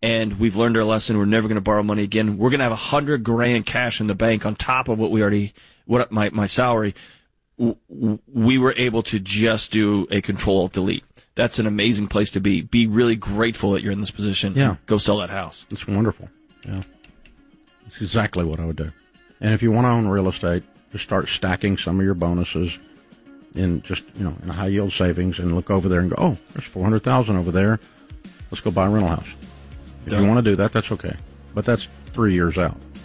and we've learned our lesson. We're never going to borrow money again. We're going to have $100,000 cash in the bank on top of what my salary. We were able to just do a Control-Alt-Delete. That's an amazing place to be. Be really grateful that you're in this position. Yeah. Go sell that house. It's wonderful. Yeah. It's exactly what I would do. And if you want to own real estate, just start stacking some of your bonuses in just, in a high yield savings and look over there and go, oh, there's $400,000 over there. Let's go buy a rental house. If you want to do that, that's okay. But that's 3 years out.